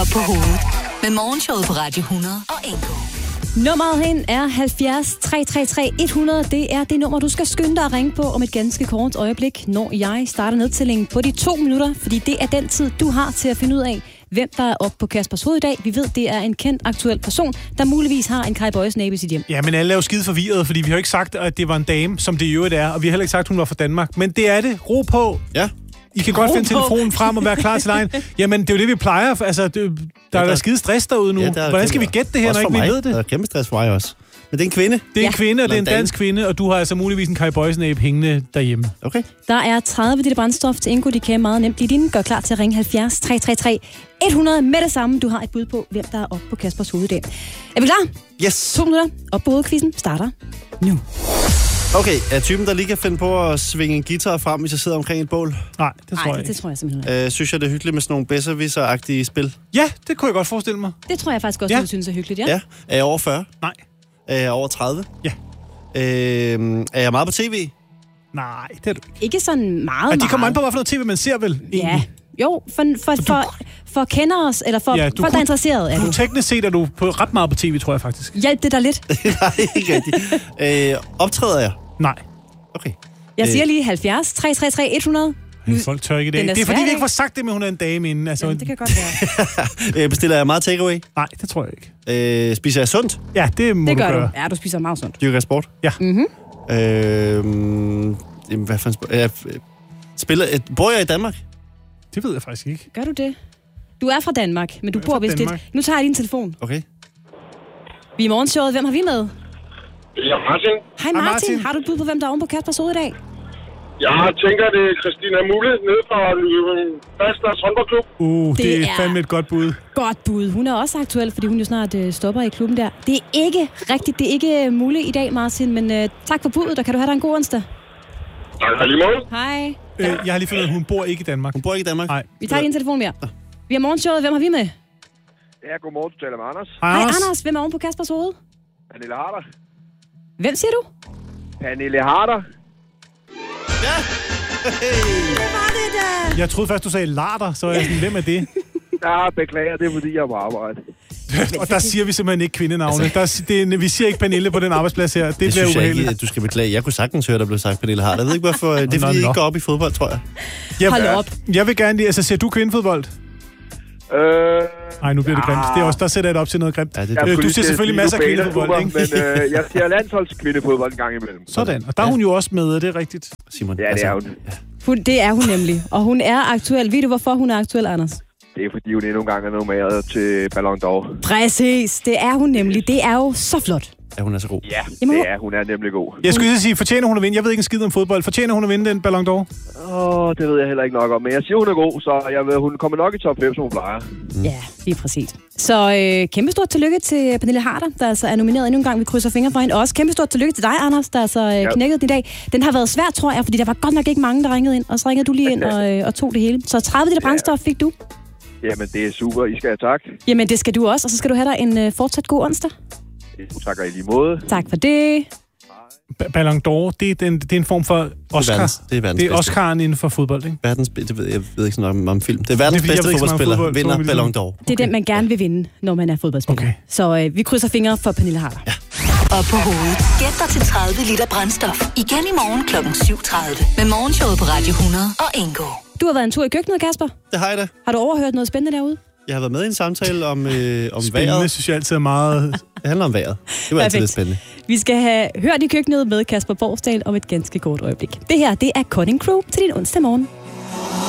Op på hovedet. Med Morgenshowet på Radio 100 og Engo. Nummeret hen er 70 333 100. Det er det nummer, du skal skynde dig at ringe på om et ganske kort øjeblik, når jeg starter nedtællingen på de 2 minutter, fordi det er den tid, du har til at finde ud af, hvem der er oppe på Kaspers hoved i dag. Vi ved, det er en kendt aktuel person, der muligvis har en Kai Boyes-næbe i sit hjem. Ja, men alle er jo skide forvirret, fordi vi har jo ikke sagt, at det var en dame, som det i øvrigt er, og vi har heller ikke sagt, at hun var fra Danmark. Men det er det. Ro på. Ja. I kan godt finde telefonen frem og være klar til lejen. Jamen, det er jo det, vi plejer. Altså, der er skide stress derude nu. Hvordan skal vi gætte det her, når ikke vi ved det? Der er kæmpe stress for mig også. Men det er en kvinde. Det er en kvinde, og det er en dansk kvinde, og du har altså muligvis en Kai Boyes-næbe hængende derhjemme. Okay. Der er 30 liter brændstof til Ingo. De kan meget nemt blive dine. Gør klar til at ringe 70 333 100 med det samme. Du har et bud på, hvem der er oppe på Kaspers hoved i dag. Er vi klar? Yes. 2 minutter. Op på hovedquizzen starter nu. Okay, er typen, der lige kan finde på at svinge en guitar frem, hvis jeg sidder omkring et bål? Nej, det tror jeg ikke. Det tror jeg simpelthen ikke. Synes jeg, det er hyggeligt med sådan nogle bedserviser-agtige spil? Ja, det kunne jeg godt forestille mig. Det tror jeg faktisk også, du synes er hyggeligt, ja. Ja. Er jeg over 40? Nej. Er jeg over 30? Ja. Er jeg meget på tv? Nej, det er du ikke. Ikke sådan meget, de kommer an på, hvad for noget tv man ser vel? Ja. Egentlig. Jo, for kender os, eller for folk, der er interesseret. Du teknisk set er du på ret meget på tv, tror jeg faktisk. Hjælp det dig lidt. Nej, ikke rigtigt. Optræder jeg? Nej. Okay. Jeg siger lige 70 333 100. Folk tør ikke i dag. Det er fordi, vi ikke får sagt det med, hun er en dame inden. Altså, jamen, det kan godt være. Bestiller jeg meget takeaway? Nej, det tror jeg ikke. Spiser jeg sundt? Ja, det må det du gør gøre. du. Ja, du spiser meget sundt. Dyrker jeg sport? Ja. Hvad fanden bor jeg i Danmark? Det ved jeg faktisk ikke. Gør du det? Du er fra Danmark, men du bor vist lidt. Nu tager jeg din telefon. Okay. Vi er i morgenshowet. Hvem har vi med? Det er Martin. Hej Martin. Har du et bud på, hvem der er oven på Kaspers hoved i dag? Jeg tænker, det er Christina Mulle nede fra Basters håndboldklub. Det er fandme et godt bud. Godt bud. Hun er også aktuel, fordi hun jo snart stopper i klubben der. Det er ikke rigtigt. Det er ikke muligt i dag, Martin, men tak for budet, og kan du have dig en god onsdag. Tak lige måde. Hej. Jeg har lige fundet, at hun bor ikke i Danmark. Hun bor ikke i Danmark? Nej. Vi tager din telefon mere. Vi har morgenshowet. Hvem har vi med? Ja, godmorgen. Du taler med Anders. Hej Anders. Hvem er oven på Kaspers hoved? Pernille Harder. Hvem siger du? Pernille Harder. Ja! Det var det da! Jeg troede først, du sagde larter, så er jeg sådan, hvem er det? Ja, beklager, det er fordi, jeg er på arbejde. Og der siger vi simpelthen ikke kvindenavne. Vi siger ikke Pernille på den arbejdsplads her. Det bliver ubehageligt. Ikke, du skal beklage. Jeg kunne sagtens høre, der blev sagt Pernille Harder. Jeg ved ikke, hvorfor. Det er, fordi I ikke går op i fodbold, tror jeg. Hold op. Jeg vil gerne lige... Altså, ser du kvindefodbold? Nej, nu bliver det grimt. Det er også, der sætter jeg det op til noget grimt. Ja, du ser selvfølgelig masser af kvindefodbold, ikke? Men jeg ser landsholdskvindefodbold en gang imellem. Sådan. Og der er hun jo også med, det er rigtigt. Simon, ja, det er hun. Det er hun nemlig. Og hun er aktuel. Ved du, hvorfor hun er aktuel, Anders? Det er fordi, hun endnu en gang er nomineret til Ballon d'Or. Præcis. Det er hun nemlig. Det er jo så flot. Ja, hun er så god. Ja, det er hun er nemlig god. Jeg skulle sige, fortjener hun at vinde? Jeg ved ikke en skid om fodbold. Fortjener hun at vinde den Ballon d'Or? Det ved jeg heller ikke nok om. Men jeg siger, hun er god, så hun kommer nok i top 5, som hun plejer. Ja, lige præcis. Så kæmpe stort tillykke til Pernille Harder, der altså er nomineret endnu en gang. Vi krydser fingre for hende. Også kæmpe stort tillykke til dig, Anders, der altså knækkede den i dag. Den har været svær, tror jeg, fordi der var godt nok ikke mange, der ringede ind. Og så ringede du lige ind og tog det hele. Så 30 liter brændstof fik du. Jamen, det er super. I skal have tak. Jamen, det skal du også. Og så skal du have dig en fortsat god onsdag. Tak og i lige måde. Tak for det. Ballon d'Or, det er en form for Oscar. Det er Oscar'en inden for fodbold, ikke? Jeg ved ikke sådan noget om film. Det er verdens bedste fodboldspiller, vinder Ballon d'Or. Det er den, man gerne vil vinde, når man er fodboldspiller. Okay. Så vi krydser fingre for Pernille Harder. Ja. Op på hovedet. Gæt dig til 30 liter brændstof. Igen i morgen kl. 7.30. Med Morgenshowet på Radio 100 og Engo. Du har været en tur i køkkenet, Kasper. Det har jeg da. Har du overhørt noget spændende derude? Jeg har været med i en samtale om spændende, vejret. synes jeg altid er meget... Det handler om vejret. Det var altid lidt spændende. Vi skal have hørt i køkkenet med Kasper Borsdal om et ganske kort øjeblik. Det her, det er Cutting Crew til din onsdag morgen.